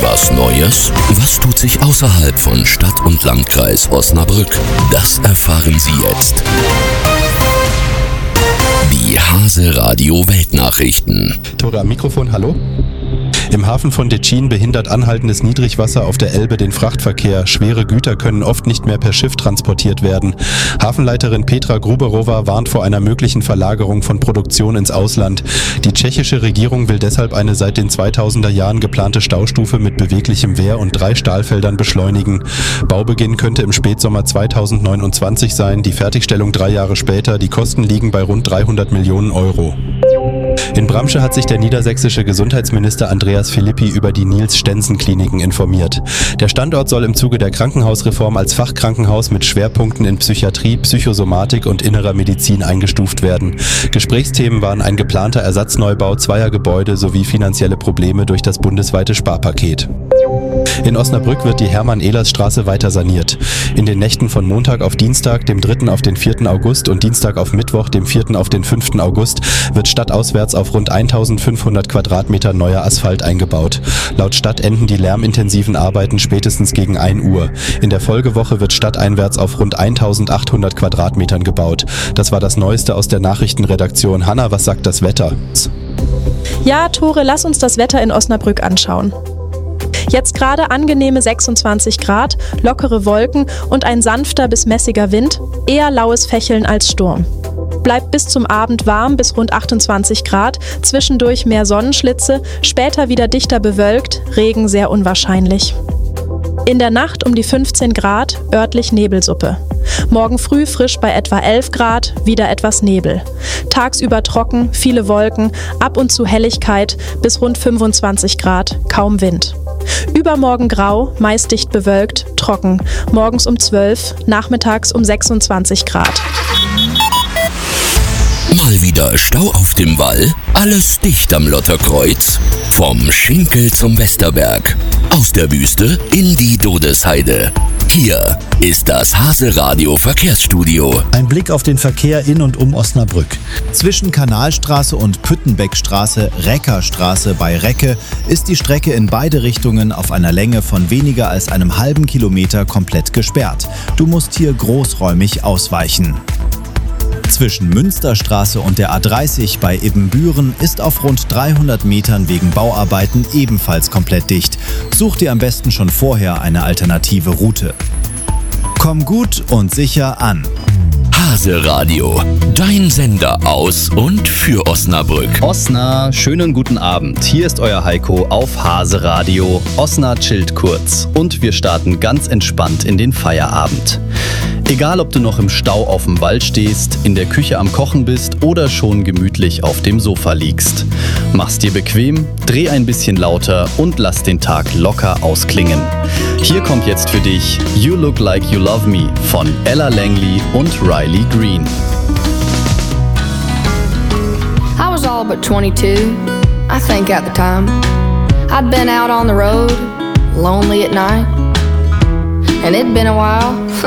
Was Neues? Was tut sich außerhalb von Stadt und Landkreis Osnabrück? Das erfahren Sie jetzt. Die Hase Radio Weltnachrichten. Tore am Mikrofon, hallo. Im Hafen von Detschin behindert anhaltendes Niedrigwasser auf der Elbe den Frachtverkehr. Schwere Güter können oft nicht mehr per Schiff transportiert werden. Hafenleiterin Petra Gruberová warnt vor einer möglichen Verlagerung von Produktion ins Ausland. Die tschechische Regierung will deshalb eine seit den 2000er Jahren geplante Staustufe mit beweglichem Wehr und 3 Stahlfeldern beschleunigen. Baubeginn könnte im Spätsommer 2029 sein, die Fertigstellung 3 Jahre später. Die Kosten liegen bei rund 300 Millionen Euro. In Bramsche hat sich der niedersächsische Gesundheitsminister Andreas Philippi über die Niels-Stensen-Kliniken informiert. Der Standort soll im Zuge der Krankenhausreform als Fachkrankenhaus mit Schwerpunkten in Psychiatrie, Psychosomatik und innerer Medizin eingestuft werden. Gesprächsthemen waren ein geplanter Ersatzneubau 2 Gebäude sowie finanzielle Probleme durch das bundesweite Sparpaket. In Osnabrück wird die Hermann-Ehlers-Straße weiter saniert. In den Nächten von Montag auf Dienstag, dem 3. auf den 4. August und Dienstag auf Mittwoch, dem 4. auf den 5. August, wird stadtauswärts auf rund 1500 Quadratmeter neuer Asphalt eingebaut. Laut Stadt enden die lärmintensiven Arbeiten spätestens gegen 1 Uhr. In der Folgewoche wird stadteinwärts auf rund 1800 Quadratmetern gebaut. Das war das Neueste aus der Nachrichtenredaktion. Hanna, was sagt das Wetter? Ja, Tore, lass uns das Wetter in Osnabrück anschauen. Jetzt gerade angenehme 26 Grad, lockere Wolken und ein sanfter bis mäßiger Wind, eher laues Fächeln als Sturm. Bleibt bis zum Abend warm bis rund 28 Grad, zwischendurch mehr Sonnenschlitze, später wieder dichter bewölkt, Regen sehr unwahrscheinlich. In der Nacht um die 15 Grad, örtlich Nebelsuppe. Morgen früh frisch bei etwa 11 Grad, wieder etwas Nebel. Tagsüber trocken, viele Wolken, ab und zu Helligkeit bis rund 25 Grad, kaum Wind. Übermorgen grau, meist dicht bewölkt, trocken. Morgens um 12, nachmittags um 26 Grad. Mal wieder Stau auf dem Wall? Alles dicht am Lotterkreuz? Vom Schinkel zum Westerberg. Aus der Wüste in die Dodesheide. Hier ist das Hase Radio Verkehrsstudio. Ein Blick auf den Verkehr in und um Osnabrück. Zwischen Kanalstraße und Püttenbeckstraße, Reckerstraße bei Recke ist die Strecke in beide Richtungen auf einer Länge von weniger als einem halben Kilometer komplett gesperrt. Du musst hier großräumig ausweichen. Zwischen Münsterstraße und der A30 bei Ibbenbüren ist auf rund 300 Metern wegen Bauarbeiten ebenfalls komplett dicht. Such dir am besten schon vorher eine alternative Route. Komm gut und sicher an. Hase Radio, dein Sender aus und für Osnabrück. Osna, schönen guten Abend. Hier ist euer Heiko auf Hase Radio. Osna chillt kurz und wir starten ganz entspannt in den Feierabend. Egal, ob du noch im Stau auf dem Wall stehst, in der Küche am Kochen bist oder schon gemütlich auf dem Sofa liegst. Mach's dir bequem, dreh ein bisschen lauter und lass den Tag locker ausklingen. Hier kommt jetzt für dich You Look Like You Love Me von Ella Langley und Riley Green. I was all but 22, I think at the time. I'd been out on the road, lonely at night, and it'd been a while